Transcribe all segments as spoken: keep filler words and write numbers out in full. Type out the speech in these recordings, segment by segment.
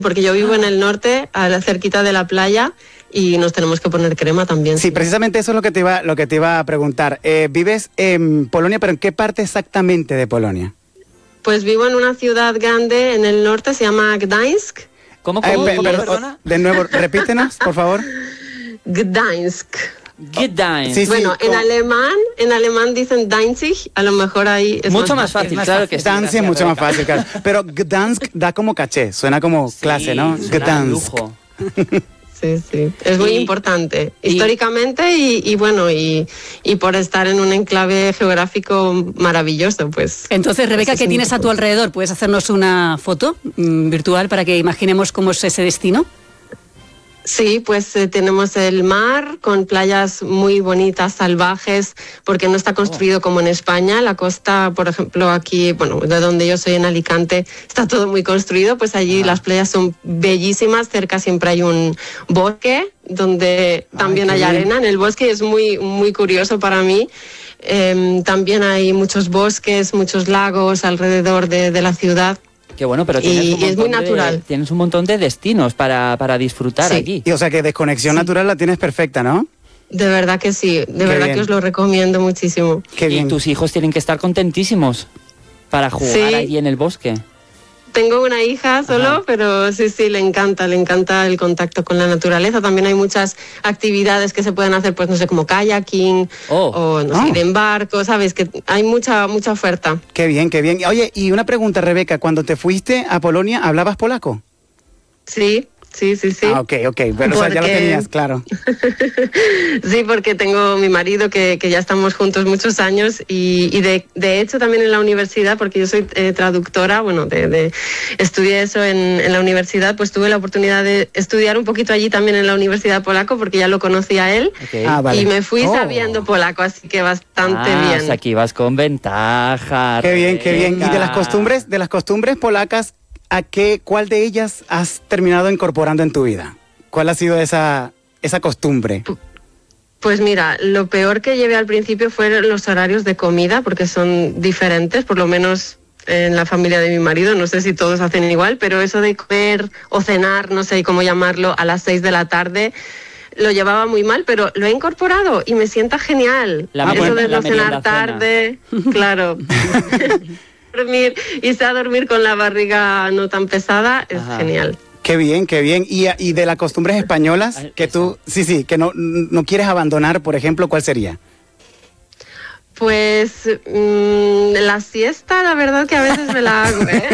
porque yo vivo en el norte, a la cerquita de la playa, y nos tenemos que poner crema también. Sí, precisamente eso es lo que te iba, lo que te iba a preguntar. Eh, ¿Vives en Polonia, pero en qué parte exactamente de Polonia? Pues vivo en una ciudad grande en el norte, se llama Gdańsk. ¿Cómo, cómo, Eh, cómo, pero- perdona? de nuevo, repítenos, por favor. Gdańsk. Gdańsk. Sí, sí. Bueno, en ¿cómo? alemán, en alemán dicen Danzig, a lo mejor ahí es Mucho más fácil, más claro fácil. que sí. Gdańsk es gracias, mucho más Rebeca. fácil, claro. Pero Gdańsk da como caché, suena como Sí, clase, ¿no? suena Gdańsk. lujo. Sí, sí, es muy Y- importante, y- históricamente y, y bueno, y, y por estar en un enclave geográfico maravilloso, pues. Entonces, Rebeca, Eso ¿qué es tienes a tu importante. alrededor? ¿Puedes hacernos una foto mm, virtual para que imaginemos cómo es ese destino? Sí, pues eh, tenemos el mar con playas muy bonitas, salvajes, porque no está construido como en España. La costa, por ejemplo, aquí, bueno, de donde yo soy en Alicante, está todo muy construido, pues allí Ah. las playas son bellísimas, cerca siempre hay un bosque donde también qué hay bien. arena en el bosque, es muy, muy curioso para mí. Em, también hay muchos bosques, muchos lagos alrededor de, de la ciudad. Qué bueno, pero Y- tienes, un y es muy montón de- natural. tienes un montón de destinos para, para disfrutar Sí. aquí. Y o sea que desconexión natural la tienes perfecta, ¿no? De verdad que sí, de verdad bien. que os lo recomiendo muchísimo. Qué Y bien. tus hijos tienen que estar contentísimos para jugar Sí. allí en el bosque. Tengo una hija solo, Ajá. pero sí, sí, le encanta, le encanta el contacto con la naturaleza. También hay muchas actividades que se pueden hacer, pues no sé, como kayaking Oh. o no Oh. sé, ir en barco, ¿sabes? Que hay mucha, mucha oferta. Qué bien, qué bien. Oye, y una pregunta, Rebeca, cuando te fuiste a Polonia, ¿hablabas polaco? Sí, sí, sí, sí. Ah, ok, ok. Bueno, o sea, ya lo Porque- tenías, claro. Sí, porque tengo mi marido que, que ya estamos juntos muchos años y, y de, de hecho también en la universidad, porque yo soy eh, traductora, bueno, de, de- estudié eso en, en la universidad, pues tuve la oportunidad de estudiar un poquito allí también en la universidad polaco porque ya lo conocía a él. Ok. Ah, vale. Y me fui Oh. sabiendo polaco, así que bastante Ah, bien. o sea, aquí vas con ventaja. Qué bien, qué bien. Y de las Rebeca. costumbres, de las costumbres polacas, ¿a qué, cuál de ellas has terminado incorporando en tu vida? ¿Cuál ha sido esa, esa costumbre? Pues mira, lo peor que llevé al principio fueron los horarios de comida, porque son diferentes, por lo menos en la familia de mi marido, no sé si todos hacen igual, pero eso de comer o cenar, no sé cómo llamarlo, a las seis de la tarde, lo llevaba muy mal, pero lo he incorporado y me sienta genial. La eso merienda- de la no cenar merienda tarde, claro. Dormir, irse a dormir con la barriga no tan pesada es Ajá. genial. Qué bien, qué bien. Y, y de las costumbres españolas Ah, que tú, sí, sí, que no, no quieres abandonar, por ejemplo, ¿cuál sería? Pues mm, la siesta, la verdad que a veces me la hago, ¿eh?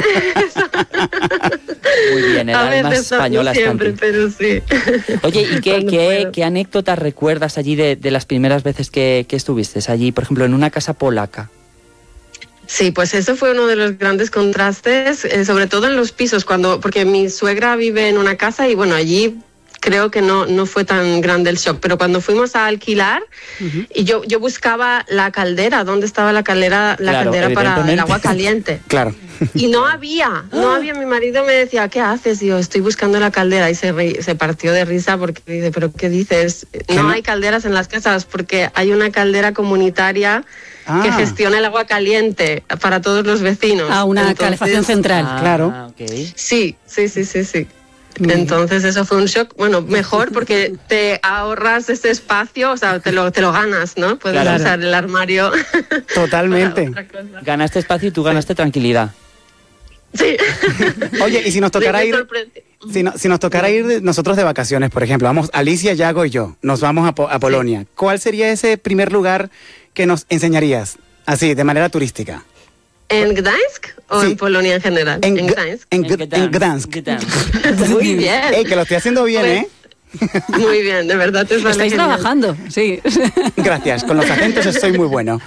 Muy bien, el a alma veces no, española no está en siempre, ti. pero sí. Oye, ¿y qué, Cuando qué, puedo. qué anécdotas recuerdas allí de, de las primeras veces que, que estuviste allí, por ejemplo, en una casa polaca? Sí, pues eso fue uno de los grandes contrastes, eh, sobre todo en los pisos, cuando porque mi suegra vive en una casa y bueno, allí creo que no, no fue tan grande el shock, pero cuando fuimos a alquilar y yo, yo buscaba la caldera, ¿dónde estaba la caldera, la Claro, caldera para el evidentemente. agua caliente? Claro. Y no había, no había. Mi marido me decía, ¿qué haces? Y yo, estoy buscando la caldera. Y se, reí- se partió de risa porque dice, ¿pero qué dices? No no? hay calderas en las casas porque hay una caldera comunitaria Ah. que gestiona el agua caliente para todos los vecinos. A una Entonces, calefacción central. Ah, Claro. ok. Sí, sí, sí, sí, sí. Entonces eso fue un shock, bueno, mejor porque te ahorras ese espacio, o sea, te lo, te lo ganas, ¿no? Puedes Claro. usar el armario. Totalmente. para otra cosa. Ganaste espacio y tú ganaste tranquilidad. Sí. Oye, y si nos tocara Me ir, sorprendió. si, no- si nos tocara ir de- nosotros de vacaciones, por ejemplo, vamos, Alicia, Yago y yo, nos vamos a, Po- a Polonia. ¿Cuál sería ese primer lugar que nos enseñarías? Así, de manera turística. ¿En Gdańsk o Sí. en Polonia en general? En, En, G- Gdańsk. en, G- en Gdansk. Gdansk. Muy bien. Ey, que lo estoy haciendo bien, Pues, ¿eh? Muy bien, de verdad te sale Estáis genial. trabajando, sí. Gracias, con los acentos estoy muy bueno.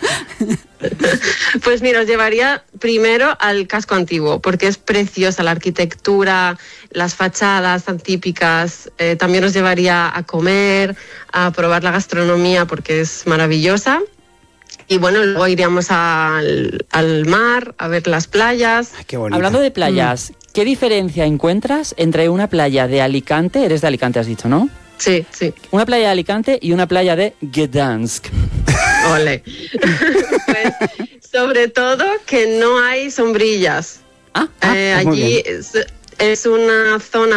Pues mira, os llevaría primero al casco antiguo, porque es preciosa la arquitectura, las fachadas tan típicas. Eh, también os llevaría a comer, a probar la gastronomía, porque es maravillosa. Y bueno, luego iríamos al, al mar, a ver las playas. Ay, qué bonito. Hablando de playas, ¿qué diferencia encuentras entre una playa de Alicante, eres de Alicante has dicho, ¿no? Sí, sí. Una playa de Alicante y una playa de Gdansk. Ole. Pues sobre todo que no hay sombrillas. Ah, Eh, pues muy allí bien. es, es una zona